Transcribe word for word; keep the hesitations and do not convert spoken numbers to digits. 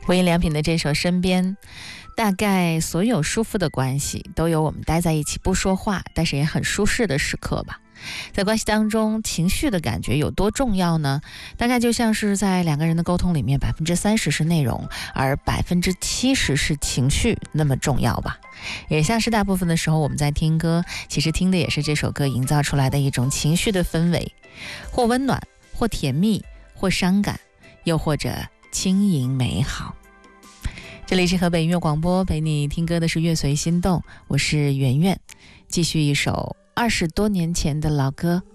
无印良品的这首《身边》，大概所有舒服的关系都有我们待在一起不说话，但是也很舒适的时刻吧。在关系当中，情绪的感觉有多重要呢？大概就像是在两个人的沟通里面，百分之三十是内容，而百分之七十是情绪，那么重要吧。也像是大部分的时候我们在听歌，其实听的也是这首歌营造出来的一种情绪的氛围，或温暖，或甜蜜，或伤感，又或者轻盈美好。这里是河北音乐广播，陪你听歌的是乐随心动，我是圆圆。继续一首二十多年前的老歌，